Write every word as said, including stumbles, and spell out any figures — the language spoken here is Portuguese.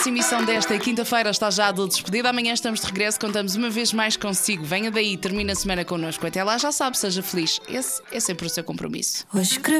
Hits, emissão desta quinta-feira está já de despedida. Amanhã estamos de regresso, contamos uma vez mais consigo. Venha daí, termina a semana connosco. Até lá, já sabe, seja feliz. Esse é sempre o seu compromisso. Hoje